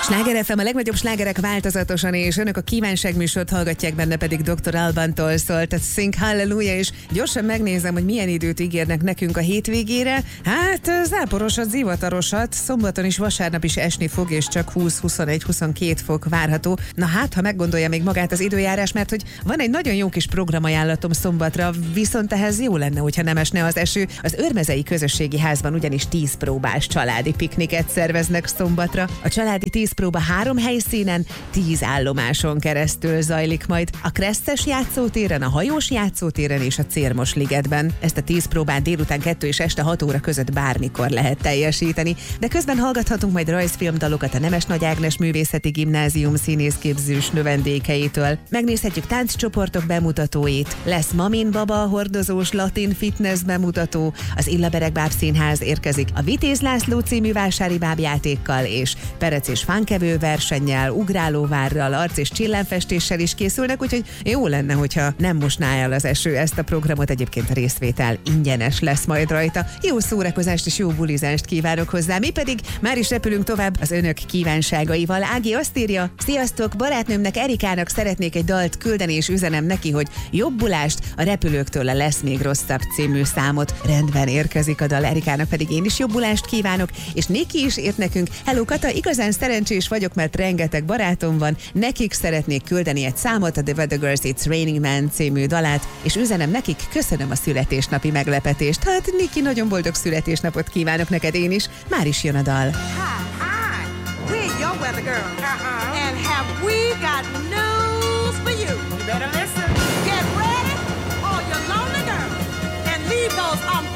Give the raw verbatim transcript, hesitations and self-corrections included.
Sláger ef em, a legnagyobb slágerek változatosan, és önök a kívánságműsort hallgatják, benne pedig doktor Albantól szólt a Sing Hallelujah, és gyorsan megnézem, hogy milyen időt ígérnek nekünk a hétvégére. Hát záporosat, zivatarosat, szombaton is, vasárnap is esni fog, és csak húsz, huszonegy, huszonkét fok várható. Na hát, ha meggondolja még magát az időjárás, mert hogy van egy nagyon jó kis programajánlatom szombatra, viszont ehhez jó lenne, hogyha nem esne az eső. Az Őrmezei Közösségi Házban ugyanis tíz próbás családi pikniket szerveznek szombatra. A családi tíz próba három helyszínen, tíz állomáson keresztül zajlik majd. A Kresztes játszótéren, a Hajós játszótéren és a Cérmos ligetben. Ezt a tíz próbát délután kettő és este hat óra között bármikor lehet teljesíteni. De közben hallgathatunk majd rajzfilmdalokat a Nemes Nagy Ágnes Művészeti Gimnázium színészképzős növendékeitől. Megnézhetjük tánccsoportok bemutatóit, lesz Mamin Baba hordozós latin fitness bemutató, az Illabereg Bábszínház érkezik a Vitéz László című vásári bábjátékkal, és Perec és fánkevő versennyel, ugrálóvárral, arc- és csillámfestéssel is készülnek, úgyhogy jó lenne, hogyha nem mosná el az eső ezt a programot. Egyébként a részvétel ingyenes lesz majd rajta. Jó szórakozást és jó bulizást kívánok hozzá. Mi pedig már is repülünk tovább az önök kívánságaival. Ági azt írja: sziasztok, barátnőmnek, Erikának szeretnék egy dalt küldeni, és üzenem neki, hogy jobbulást, a Repülőktől a Lesz még rosszabb című számot. Rendben, érkezik a dal. Erikának pedig én is jobbulást kívánok, és Niki is írt nekünk: hello Kata, igazán szerencsés vagyok, mert rengeteg barátom van, nekik szeretnék küldeni egy számot, a The Weather Girls It's Raining Man című dalát, és üzenem nekik, köszönöm a születésnapi meglepetést. Hát Niki, nagyon boldog születésnapot kívánok neked én is, már is jön a dal. Hi, hi, we're your weather girls, uh-huh. And have we got news for you? You better listen. Get ready, all your lonely girls, and leave those umbrellas